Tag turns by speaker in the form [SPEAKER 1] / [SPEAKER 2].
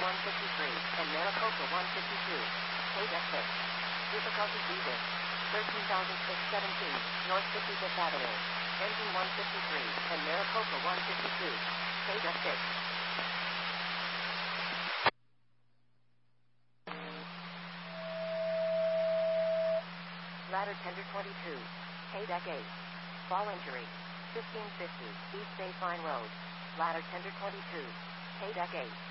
[SPEAKER 1] 153, and Maricopa 152. Page exit. Difficulty breathing. 13,617, North 55th Avenue. Engine 153, and Maricopa 152. Page exit. Ladder tender 22. Pay deck 8. Fall injury. 1550, East Baseline Road. Ladder tender 22. Pay deck 8.